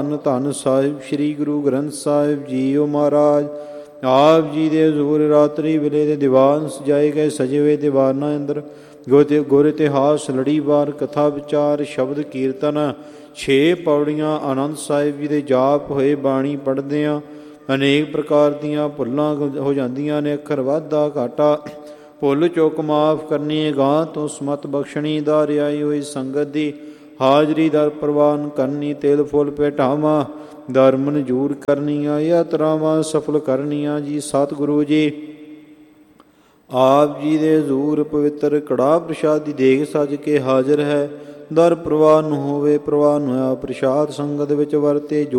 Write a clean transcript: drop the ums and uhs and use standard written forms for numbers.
ਧੰਨ ਧੰਨ ਸਾਹਿਬ ਸ੍ਰੀ ਗੁਰੂ ਗ੍ਰੰਥ ਸਾਹਿਬ ਜੀਓ ਮਹਾਰਾਜ। ਆਪ ਜੀ ਦੇ ਹਜ਼ੂਰ ਰਾਤਰੀ ਵੇਲੇ ਦੇ ਦੀਵਾਨ ਸਜਾਏ ਗਏ ਸਜੇ ਹੋਏ ਦੀਵਾਨਾਂ ਅੰਦਰ ਗੁਰ ਇਤਿਹਾਸ ਲੜੀਵਾਰ ਕਥਾ ਵਿਚਾਰ ਸ਼ਬਦ ਕੀਰਤਨ 6 ਪੌੜੀਆਂ ਆਨੰਦ ਸਾਹਿਬ ਜੀ ਦੇ ਜਾਪ ਹੋਏ ਬਾਣੀ ਪੜ੍ਹਦੇ ਹਾਂ। ਅਨੇਕ ਪ੍ਰਕਾਰ ਦੀਆਂ ਭੁੱਲਾਂ ਹੋ ਜਾਂਦੀਆਂ ਨੇ, ਅੱਖਰ ਵਾਧਾ ਘਾਟਾ, ਭੁੱਲ ਚੁੱਕ ਮਾਫ ਕਰਨੀ, ਗਾਂ ਤੋਂ ਸਮਤ ਬਖਸ਼ਣੀ, ਦਾ ਰਿਆਈ ਹੋਈ ਸੰਗਤ ਦੀ ਹਾਜ਼ਰੀ ਦਰ ਪ੍ਰਵਾਨ ਕਰਨੀ, ਤਿਲ ਫੁੱਲ ਭੇਟਾਵਾਂ ਦਰ ਮਨਜ਼ੂਰ ਕਰਨੀਆਂ, ਯਾਤਰਾਵਾਂ ਸਫਲ ਕਰਨੀਆਂ ਜੀ। ਸਤਿਗੁਰੂ ਜੀ ਆਪ ਜੀ ਦੇ ਹਜ਼ੂਰ ਪਵਿੱਤਰ ਕੜਾਹ ਪ੍ਰਸ਼ਾਦ ਦੀ ਦੇਗ ਸੱਜ ਕੇ ਹਾਜ਼ਰ ਹੈ। ਦਰ ਪ੍ਰਵਾਨ ਹੋਵੇ, ਪ੍ਰਵਾਨ ਹੋਇਆ ਪ੍ਰਸ਼ਾਦ ਸੰਗਤ ਵਿੱਚ ਵਰਤੇ। ਜੋ